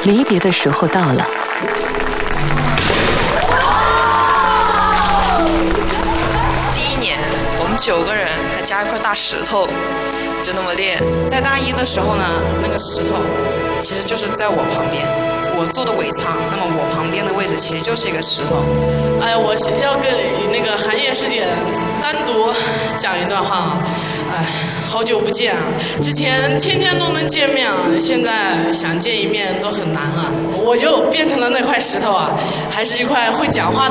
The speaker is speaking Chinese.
离别的时候到了。 第一年我们9个人还加一块大石头，就那么练。 在大一的时候呢，那个石头其实就是在我旁边，我做的尾唱，那么我旁边的位置其实就是一个石头。 哎，我要跟那个韩烨师姐单独讲一段话啊。哎，好久不见啊！之前天天都能见面啊，现在想见一面都很难啊。我就变成了那块石头啊，还是一块会讲话的